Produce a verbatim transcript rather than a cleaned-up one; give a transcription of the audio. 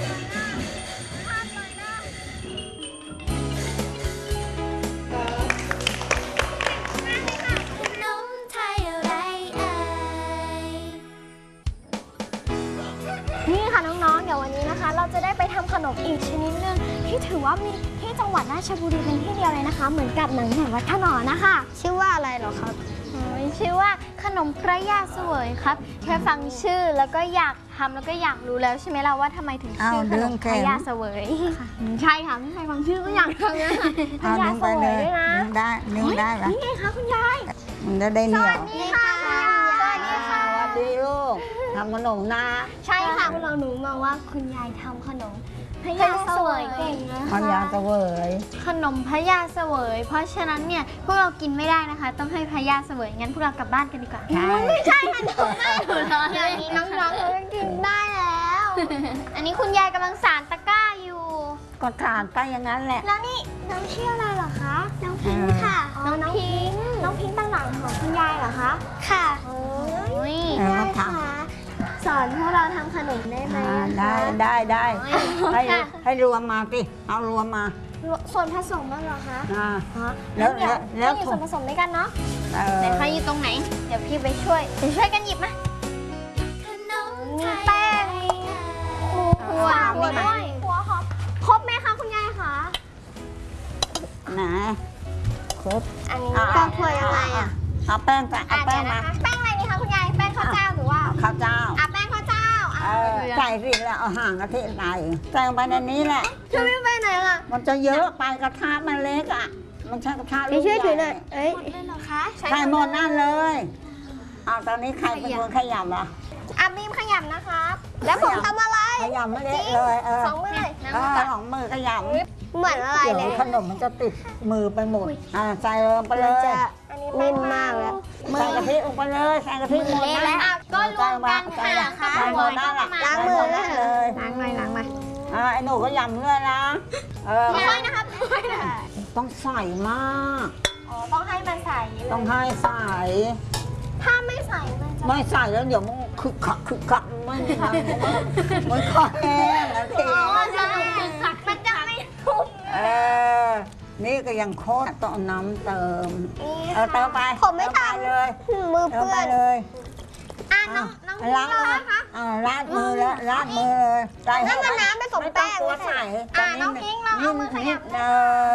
นี่ค่ะน้องๆเดี๋ยววันนี้นะคะเราจะได้ไปทำขนมอีกชนิดนึงที่ถือว่ามีที่จังหวัดราชบุรีเป็นที่เดียวเลยนะคะเหมือนกับหนังแห่งวัดขนอนนะคะชื่อว่าอะไรหรอครับชื่อว่าขนมพระยาเสวยครับแค่ฟังชื่อแล้วก็อยากทำแล้วก็อยากรู้แล้วใช่ไหมล่ะว่าทำไมถึงชื่อขนมพระยาเสวยใช่ค่ะไม่ใช่ฟังชื่อก็อยากทำนะพระยาเสวยด้วยนะได้นึ่งได้ละนี่ไงคะคุณยายมันจะได้เหนียวสวัสดีค่ะสวัสดีค่ะสวัสดีลูกทำขนมนะใช่ค่ะเราหนูมาว่าคุณยายทำขนมพระยาเสวยเก่งนะคะพระยาเสวยขนมพระยาเสวยเพราะฉะนั้นเนี่ยพวกเรากินไม่ได้นะคะต้องให้พระยาเสวยงั้นพวกเรากลับบ้านกันดีกว่าไม่ใช่ค่ะหนูไม่หนูรอเลยนี้น้องๆเขากินได้แล้วอันนี้คุณยายกำลังสานตะกร้าอยู่ก็ทานไปอย่างนั้นแหละแล้วนี่น้องชื่ออะไรเหรอคะน้องพิงค์ค่ะน้องพิงค์น้องพิงค์เป็นหลานของคุณยายเหรอคะค่ะโอ้ยได้ค่ะสอนพวกเราทำขนมได้ไหมได้ได้ได้ให้ให้รวมมาสิเอารวมมาส่วนผสมบ้างเหรอคะแล้วแล้วแล้วอยู่ส่วนผสมด้วยกันเนาะแต่ใครอยู่ตรงไหนเดี๋ยวพี่ไปช่วยไปช่วยกันหยิบมามีแป้งหัวหัวด้วยหัวหอมครบไหมคะคุณยายคะนะครบอันนี้ก็ถ้วยอะไรอ่ะเอาแป้งไปเอาแป้งมาแป้งอะไรนี่คะคุณยายแป้งข้าวเจ้าหรือว่าข้าวเจ้าอ่ะแป้งข้าวเจ้าใส่สิแล้วเอาห่างกะทิใส่ใส่ไปในนี้แหละจะไม่ไปไหนล่ะมันจะเยอะไปกระทะมันเล็กอ่ะมันใช่กระทะลูกใหญ่ช่วยถือหน่อยเอ้ยหมดเลยเหรอคะใช่หมดนั่นเลยเอาตอนนี้ใครเป็นคนขยำล่ะอ่ะบีมขยำนะคะแล้วผมทำอะไรขยำไม่เละเลยเออสองมือเลยสองมือขยำเหมือนอะไรเลยเดี๋ยวขนมมันจะติดมือไปหมดอ่าใส่ลงไปเลยนิ่มมากแล้วใส่กะทิลงไปเลยใส่กะทิหมดแล้วก็รวมกันค่ะค่ะหมดนั่นแหละล้างมือเลยล้างหน่อยล้างมาอ่าไอ้หนูก็ยำด้วยนะเออไม่ได้นะครับไม่ได้ต้องใส่มากอ๋อต้องให้มันใส่ต้องให้ใส่ถ้าไม่ใส่มันจะไม่ใส่แล้วเดี๋ยวมันคึกคักคึกคักไม่มีอะไรมันคอแห้งแล้วทีมันจะคึกคักมันจะไม่ทุกเออนี่ก็ยังโคตรต้องน้ำเติมเออเติมไปผมไม่ทำเลยมือเปื้อนเลยอ่ะน้องน้องล้างมืออ่าล้างมือแล้วล้างมือเลยใส่ให้น้ำไปสมแป้งไม่ต้องตัวใส่อ่ะน้องพิงค์เราเอามือขยับ